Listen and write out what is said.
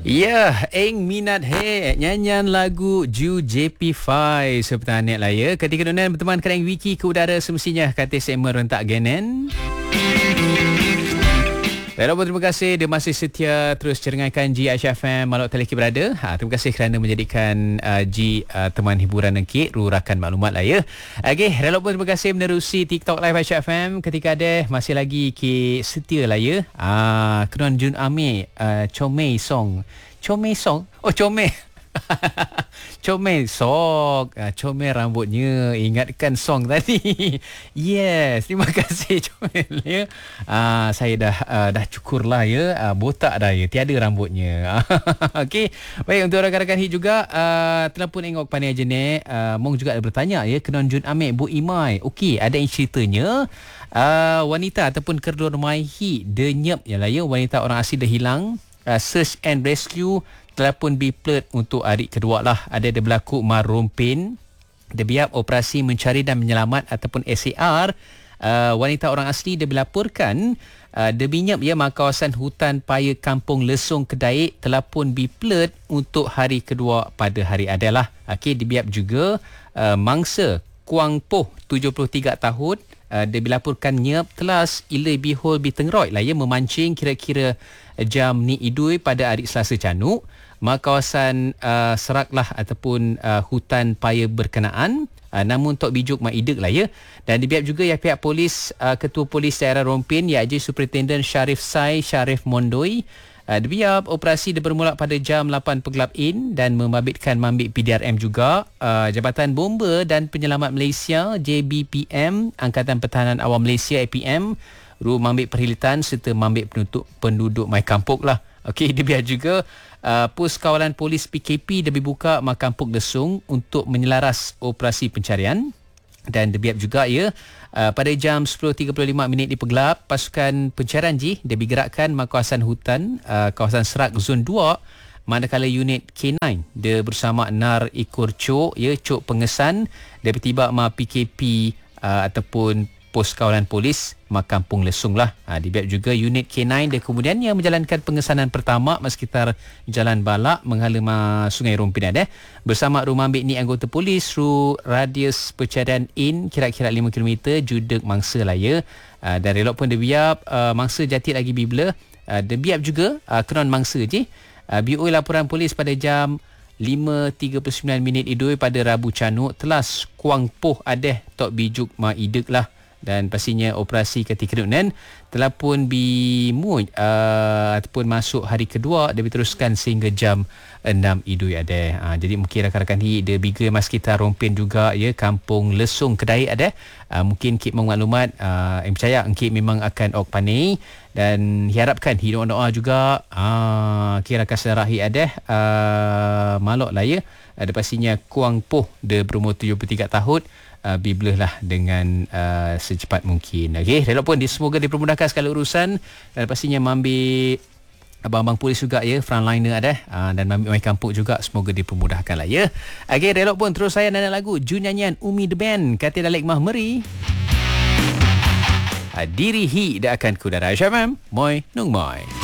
Ya, Eng minat nyanyian lagu Ju JP5 seperti lah ya. Ketika dunia berteman kerana wiki ke udara semestinya kata saya merentak genen. Walaupun terima kasih dia masih setia terus cerengaikan G Aisyah FM Maluk Teleki berada. Terima kasih kerana menjadikan G teman hiburan Engkit, rurakan maklumat lah ya. Okey, walaupun terima kasih menerusi TikTok Live Aisyah FM ketika ada masih lagi ke setia lah ya. Kenuan Jun Amir Comel Song. Comel Song. Oh Comel. Comel Sok, comel rambutnya, ingatkan song tadi. Yes, terima kasih Comel ya. Saya dah cukur lah ya, botak dah ya, tiada rambutnya. Okey, baik untuk rakan-rakan hit juga telah pun tengok pandai jenis. Mong juga ada bertanya ya, Kenon Jun Amir Bu Imai. Okey, ada yang ceritanya wanita ataupun kedua rumah hit denyep ya lah ya, wanita orang asli dah hilang. Search and rescue telah pun diplet untuk hari kedua lah. Ada berlaku Marompin. Dia biar operasi mencari dan menyelamat ataupun SAR. Wanita orang asli dia dilaporkan dia binyap ya kawasan hutan paya Kampung Lesung Kedaik telah pun diplet untuk hari kedua pada hari adalah. Okey, dibiap juga mangsa Kuang Poh 73 tahun. Dia dilaporkan nyep telas ilai bihol bitengroy lah ya, memancing kira-kira jam ni idui pada hari Selasa Canuk kawasan serak lah ataupun hutan paya berkenaan. Namun tok bijuk maidek lah ya. Dan dibiap juga ya pihak polis, Ketua Polis Daerah Rompin iaitu Superintendent Syarif Sai Syarif Mondoi. Dibiap operasi dia bermula pada jam 8 pegelap in dan membabitkan mambik PDRM juga. Jabatan Bomba dan Penyelamat Malaysia JBPM, Angkatan Pertahanan Awam Malaysia APM, mambik perhilitan serta mambik penduduk Mai Kampung lah. Okey, dibiap juga pos kawalan polis PKP dibuka Makampung Lesung untuk menyelaras operasi pencarian. Dan dibiap juga ya pada jam 10.35 di Pegelap, pasukan pencarian dia digerakkan kawasan hutan kawasan serak zon 2, manakala unit K9 dia bersama NAR Ikor Cok ya, Cok Pengesan dia bertiba PKP ataupun pos kawalan polis Makampung Lesung lah. Dibiap juga unit K9 dia kemudian yang menjalankan pengesanan pertama sekitar Jalan Balak menghala Sungai Rompin ada bersama rumah ambil ni anggota polis radius pencarian in kira-kira 5 km judek mangsa lah ya. Dan relok pun dia biap mangsa jati lagi bibla. Dia biap juga kenon mangsa je. BOI laporan polis pada jam 5.39 idui pada Rabu Canuk telas Kuang Poh adeh tok bijuk ma idek lah. Dan pastinya operasi ketika dunan telah pun bimuj ataupun masuk hari kedua dia diteruskan sehingga jam 6 idui ada. Jadi mungkin rakan-rakan ni dia bigger mas kita Rompin juga ya, Kampung Lesung Kedaik ada. Mungkin kit maklumat yang percaya engkit memang akan ok panai dan diharapkan hidup doa juga kira kasar rahi ada malok lah ya. Ada pastinya Kuang Poh dia berumur 73 tahun. Biblah lah dengan secepat mungkin. Okey, walaupun semoga dipermudahkan segala urusan dan pastinya mambil abang-abang polis juga ya, frontliner ada dan mambil Mai Kampung juga semoga dipermudahkan lah ya. Okey, walaupun terus saya nanya lagu Ju nyanyian Umi The Band kata Dalek Mah Meri. Diri hi dah akan kudara Aisyah FM. Moi nung moi.